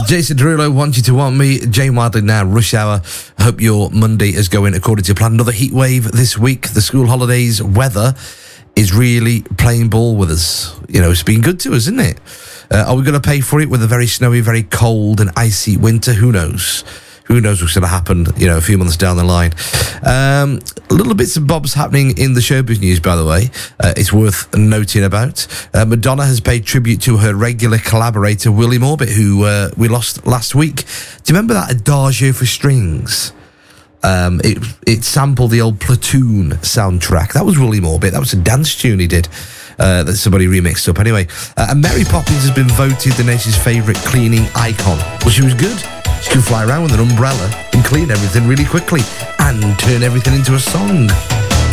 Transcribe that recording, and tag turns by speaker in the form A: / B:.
A: Jason Derulo, Want You to Want Me. Jane Wadley now, Rush Hour. I hope your Monday is going according to plan. Another heat wave this week. The school holidays weather is really playing ball with us. You know, it's been good to us, isn't it? Are we going to pay for it with a very snowy, very cold and icy winter? Who knows? Who knows what's going to happen, you know, a few months down the line. Little bits and bobs happening in the showbiz news, by the way. It's worth noting about. Madonna has paid tribute to her regular collaborator, William Orbit, who we lost last week. Do you remember that Adagio for Strings? It sampled the old Platoon soundtrack. That was William Orbit. That was a dance tune he did. That somebody remixed up. Anyway, and Mary Poppins has been voted the nation's favourite cleaning icon. Well, she was good. She could fly around with an umbrella and clean everything really quickly and turn everything into a song.